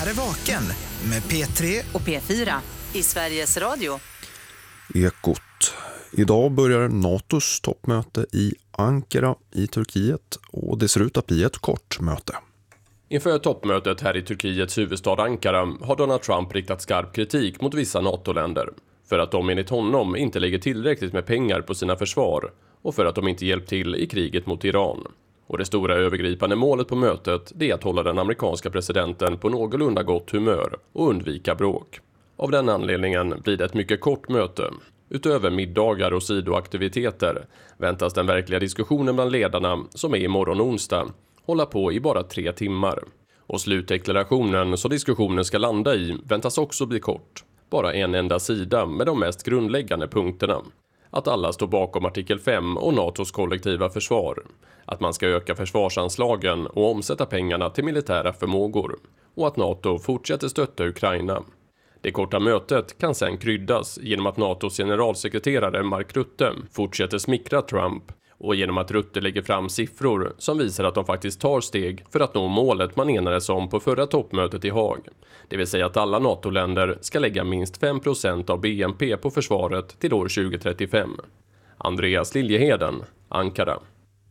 Hållare vaken med P3 och P4 i Sveriges Radio. Ekot. Idag börjar NATOs toppmöte i Ankara i Turkiet och det ser ut att bli ett kort möte. Inför toppmötet här i Turkiets huvudstad Ankara har Donald Trump riktat skarp kritik mot vissa NATO-länder för att de enligt honom inte lägger tillräckligt med pengar på sina försvar och för att de inte hjälpt till i kriget mot Iran. Och det stora övergripande målet på mötet är att hålla den amerikanska presidenten på någorlunda gott humör och undvika bråk. Av den anledningen blir det ett mycket kort möte. Utöver middagar och sidoaktiviteter väntas den verkliga diskussionen bland ledarna, som är imorgon onsdag, hålla på i bara 3 timmar. Och slutdeklarationen så diskussionen ska landa i väntas också bli kort. Bara en enda sida med de mest grundläggande punkterna. Att alla står bakom artikel 5 och NATOs kollektiva försvar. Att man ska öka försvarsanslagen och omsätta pengarna till militära förmågor. Och att NATO fortsätter stötta Ukraina. Det korta mötet kan sedan kryddas genom att NATOs generalsekreterare Mark Rutte fortsätter smickra Trump och genom att Rutte lägger fram siffror som visar att de faktiskt tar steg för att nå målet man enades om på förra toppmötet i Haag. Det vill säga att alla NATO-länder ska lägga minst 5% av BNP på försvaret till år 2035. Andreas Liljeheden, Ankara.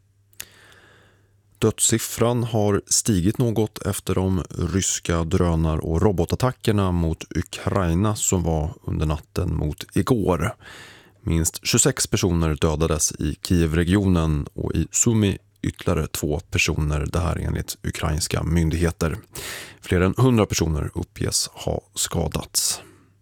Dödssiffran har stigit något efter de ryska drönar- och robotattackerna mot Ukraina som var under natten mot igår. Minst 26 personer dödades i Kiev-regionen och i Sumy ytterligare 2 personer, det här enligt ukrainska myndigheter. Fler än 100 personer uppges ha skadats.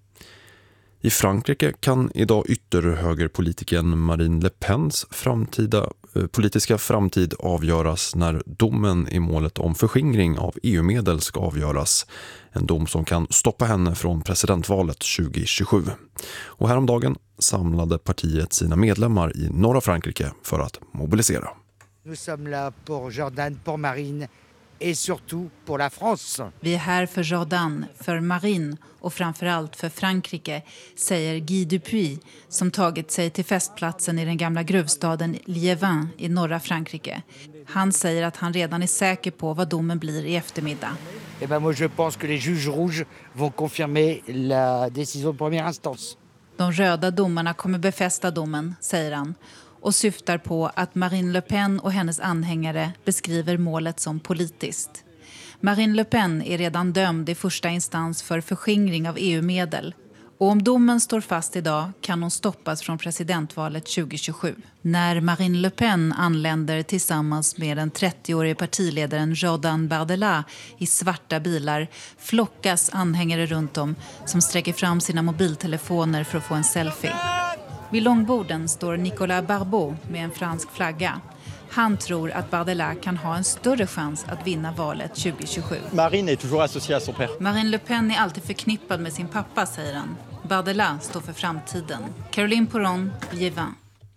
I Frankrike kan idag ytterhögerpolitikern Marine Le Pens politiska framtid avgöras när domen i målet om förskingring av EU-medel ska avgöras. En dom som kan stoppa henne från presidentvalet 2027. Och häromdagen samlade partiet sina medlemmar i norra Frankrike för att mobilisera. Nous sommes là pour Jordan, pour Marine et surtout pour la France. Vi är här för Jordan, för Marine och framförallt för Frankrike, säger Guy Dupuy som tagit sig till festplatsen i den gamla gruvstaden Liévin i norra Frankrike. Han säger att han redan är säker på vad domen blir i eftermiddag. Eh ben moi je pense que les juges rouges vont confirmer la décision de première instance. De röda domarna kommer befästa domen, säger han, och syftar på att Marine Le Pen och hennes anhängare beskriver målet som politiskt. Marine Le Pen är redan dömd i första instans för förskingring av EU-medel. Och om domen står fast idag kan hon stoppas från presidentvalet 2027. När Marine Le Pen anländer tillsammans med den 30-årige partiledaren Jordan Bardella i svarta bilar flockas anhängare runt om som sträcker fram sina mobiltelefoner för att få en selfie. Vid långborden står Nicolas Barbeau med en fransk flagga. Han tror att Bardella kan ha en större chans att vinna valet 2027. Marine är toujours associée à son père. Marine Le Pen är alltid förknippad med sin pappa, säger han. Bardella står för framtiden. Caroline Poron, Liévin.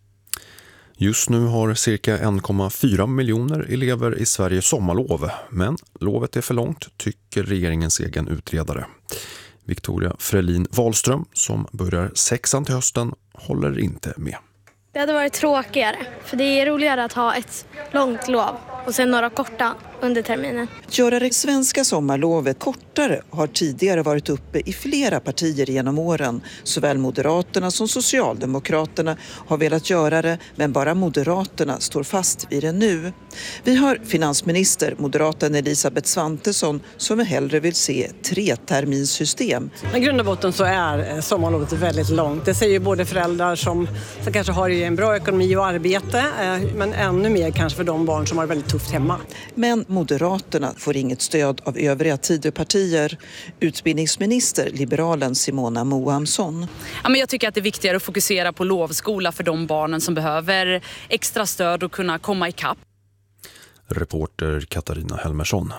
Just nu har cirka 1,4 miljoner elever i Sverige sommarlov. Men lovet är för långt, tycker regeringens egen utredare. Victoria Frelin Wahlström, som börjar 6:an till hösten, håller inte med. Det hade varit tråkigare, för det är roligare att ha ett långt lov och sen några korta under terminen. Göra det svenska sommarlovet kortare har tidigare varit uppe i flera partier genom åren. Såväl Moderaterna som Socialdemokraterna har velat göra det, men bara Moderaterna står fast vid det nu. Vi har finansminister, moderaten Elisabeth Svantesson, som hellre vill se 3-terminssystem. I grund och botten så är sommarlovet väldigt långt. Det säger ju både föräldrar som kanske har en bra ekonomi och arbete, men ännu mer kanske för de barn som har väldigt tufft hemma. Men Moderaterna får inget stöd av övriga Tidöpartier. Utbildningsminister, liberalen Simona Moamsson. Ja, men jag tycker att det är viktigare att fokusera på lovskola för de barnen som behöver extra stöd och kunna komma ikapp. Reporter Katarina Helmersson.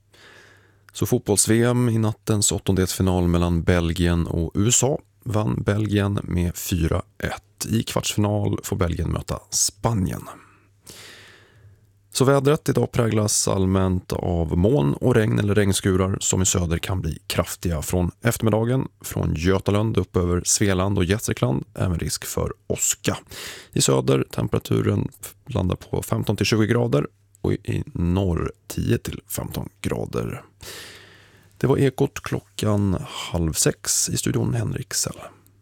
Så fotbolls-VM i nattens åttondelsfinal mellan Belgien och USA vann Belgien med 4-1. I kvartsfinal får Belgien möta Spanien. Så vädret idag präglas allmänt av moln och regn eller regnskurar som i söder kan bli kraftiga från eftermiddagen. Från Götaland upp över Svealand och Gästrikland även risk för åska. I söder temperaturen landar på 15-20 grader och i norr 10-15 grader. Det var Ekot 5:30 i studion Henrik Sell.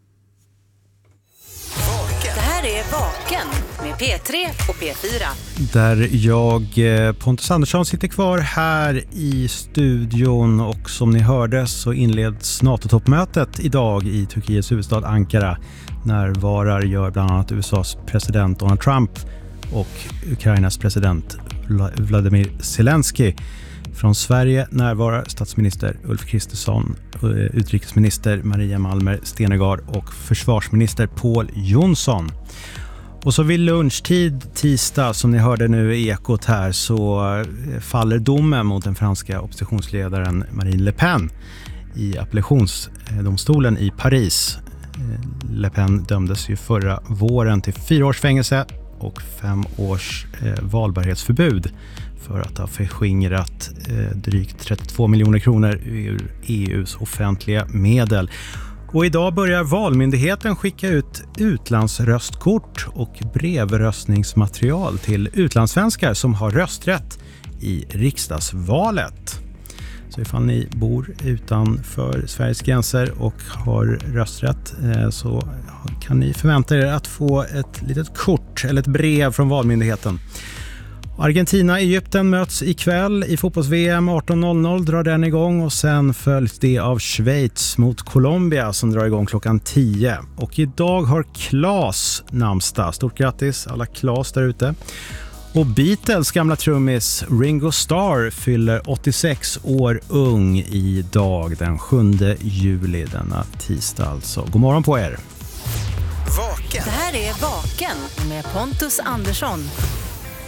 Det här är Vaken med P3 och P4. Där jag, Pontus Andersson, sitter kvar här i studion och som ni hörde så inleds NATO-toppmötet idag i Turkiets huvudstad Ankara. Närvarar gör bland annat USAs president Donald Trump och Ukrainas president Vladimir Zelensky. Från Sverige närvarar statsminister Ulf Kristersson, utrikesminister Maria Malmer Stenergard och försvarsminister Pål Jonsson. Och så vid lunchtid tisdag, som ni hörde nu i Ekot här, så faller domen mot den franska oppositionsledaren Marine Le Pen i appellationsdomstolen i Paris. Le Pen dömdes ju förra våren till 4 års fängelse och 5 års valbarhetsförbud för att ha förskingrat drygt 32 miljoner kronor ur EUs offentliga medel. Och idag börjar Valmyndigheten skicka ut utlandsröstkort och brevröstningsmaterial till utlandssvenskar som har rösträtt i riksdagsvalet. Så ifall ni bor utanför Sveriges gränser och har rösträtt så kan ni förvänta er att få ett litet kort eller ett brev från Valmyndigheten. Argentina-Egypten möts ikväll i fotbolls-VM 18.00 drar den igång och sen följs det av Schweiz mot Colombia som drar igång klockan 10. Och idag har Claes namnsdag. Stort grattis alla Claes där ute. Och Beatles gamla trummis Ringo Starr fyller 86 år ung idag den 7 juli denna tisdag alltså. God morgon på er! Vaken. Det här är Vaken med Pontus Andersson.